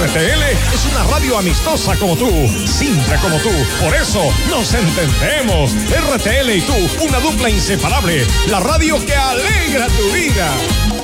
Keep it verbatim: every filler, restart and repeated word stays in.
T L es una radio amistosa como tú, simple como tú. Por eso nos entendemos. R T L y tú, una dupla inseparable. La radio que alegra tu vida.